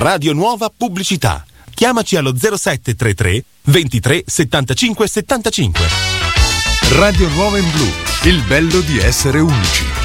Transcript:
Radio Nuova Pubblicità. Chiamaci allo 0733 23 75 75. Radio Nuova in Blu, il bello di essere unici.